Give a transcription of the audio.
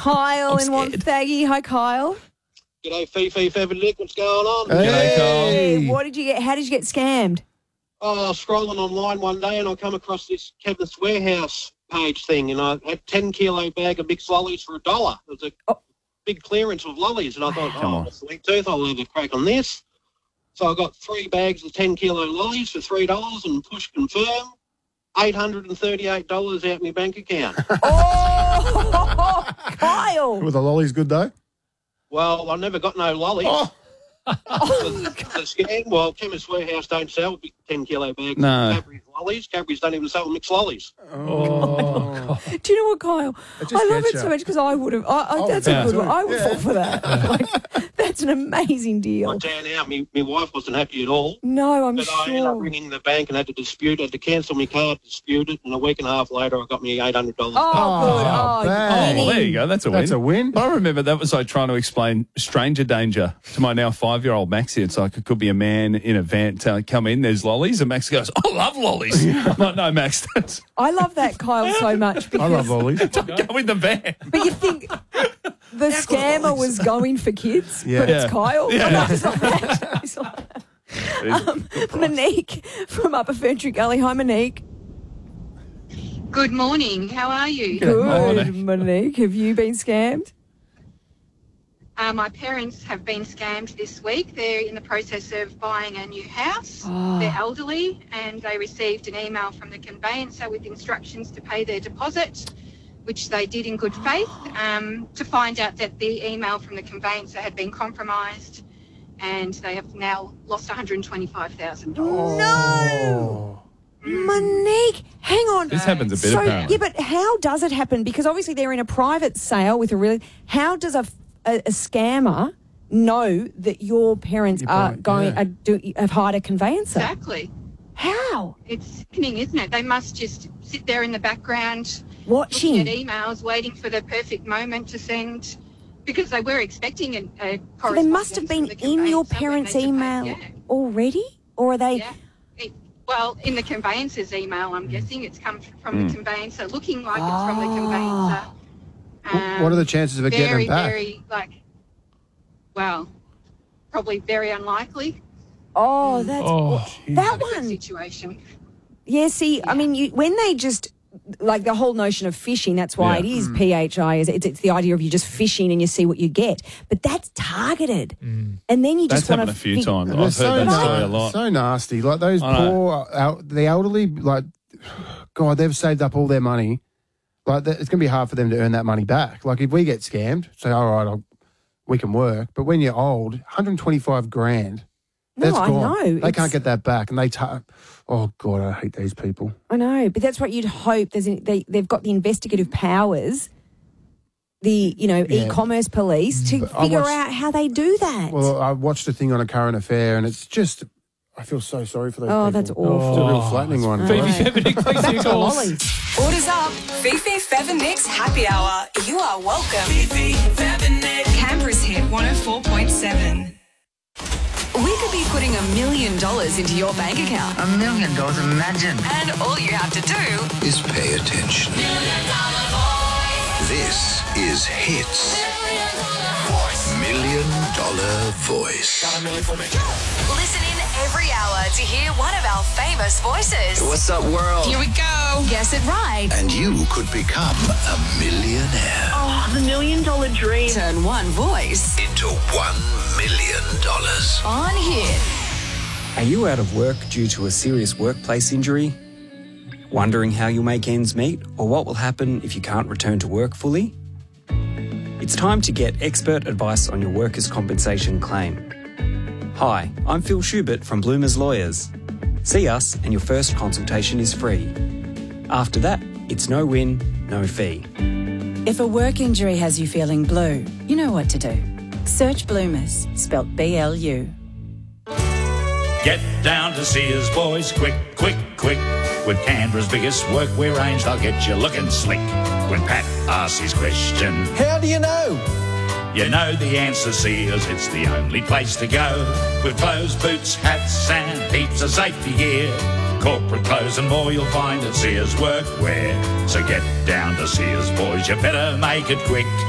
Kyle in Wonthaggi. Hi, Kyle. G'day, Fifi, Fev and Nick. What's going on? G'day, Kyle. Hey, what did you get? How did you get scammed? Oh, I was scrolling online one day and I come across this Chemist Warehouse page thing, and I had 10-kilo bag of mixed lollies for $1. It was a big clearance of lollies, and I thought, sweet tooth, I'll have a crack on this. So I got 3 bags of 10-kilo lollies for $3 and push confirm. $838 out my bank account. Oh, Kyle. Were the lollies good, though? Well, I never got no lollies. The scam, well, Chemist Warehouse don't sell big 10-kilo bags of Cadbury's lollies. Cadbury's don't even sell mixed lollies. Oh. Do you know what, Kyle? I love it so much because I would have. That's a good one. I would fall for that. That's an amazing deal. I tell you now, my wife wasn't happy at all. No, I'm but sure. I ended up ringing the bank and had to dispute it, had to cancel my card, dispute it, and a week and a half later I got me $800 Oh, back. good. Well, there you go. That's a win. That's a win. I remember that was like trying to explain stranger danger to my now 5-year-old Maxie. It's like it could be a man in a van come in, there's lollies, and Max goes, I love lollies. I'm like, no, Max, I love that, Kyle, so much. Because, I love lollies. don't go in the van. But you think the scammer was going for kids, but it's Kyle? Yeah. It's like that. It's like that. Monique from Upper Ferntree Gully. Hi, Monique. Good morning. How are you? Good, Monique. Have you been scammed? My parents have been scammed this week. They're in the process of buying a new house. They're elderly, and they received an email from the conveyancer with instructions to pay their deposit, which they did in good faith, to find out that the email from the conveyancer had been compromised, and they have now lost $125,000. No! Monique, hang on. This happens a bit, apparently. Yeah, but how does it happen? Because obviously they're in a private sale with a really... How does a scammer know that your parents have hired a conveyancer? Exactly. How? It's sickening, isn't it? They must just sit there in the background watching looking at emails, waiting for the perfect moment to send, because they were expecting a correspondence. So they must have been in your parents' email already? Or are they... Yeah. Well, in the conveyancer's email, I'm guessing it's come from the conveyancer, looking like it's from the conveyancer. What are the chances of it getting them back? Probably very unlikely. Oh, that's that one situation. Yeah, see, I mean, when they just like the whole notion of phishing, that's why it is PHI. It's the idea of you just phishing and you see what you get, but that's targeted, and then you just want to. That's happened a few times. I've heard that story a lot. So nasty, like those poor, the elderly. Like, God, they've saved up all their money. Like, it's going to be hard for them to earn that money back. Like, if we get scammed, say, all right, we can work. But when you're old, $125,000, that's gone. I know. They can't get that back. And oh, God, I hate these people. I know, but that's what you'd hope. They've got the investigative powers, the e-commerce police, to figure out how they do that. Well, I watched a thing on A Current Affair, and it's just... I feel so sorry for those people. That's awful. It's a real flattening one. Phoebe, Fev and Nick, please do calls. Orders up. Fifi, Fev and Nick's Happy Hour. You are welcome. Fifi, Fev and Nick. Canberra's hit 104.7. We could be putting $1 million into your bank account. $1 million, imagine. And all you have to do is pay attention. This is Hits. $1 million Voice. Listen in every hour to hear one of our famous voices. What's up, world? Here we go. Guess it right. And you could become a millionaire. Oh, the $1 million dream. Turn one voice into $1 million. On Hit. Are you out of work due to a serious workplace injury? Wondering how you'll make ends meet or what will happen if you can't return to work fully? It's time to get expert advice on your workers' compensation claim. Hi, I'm Phil Schubert from Bloomers Lawyers. See us and your first consultation is free. After that, it's no win, no fee. If a work injury has you feeling blue, you know what to do. Search Bloomers, spelt B-L-U. Get down to Sears, boys, quick, quick, quick. With Canberra's biggest workwear range, they'll get you looking slick. When Pat asks his question, how do you know? You know the answer, Sears, it's the only place to go. With clothes, boots, hats and heaps of safety gear. Corporate clothes and more you'll find at Sears Workwear. So get down to Sears, boys, you better make it quick.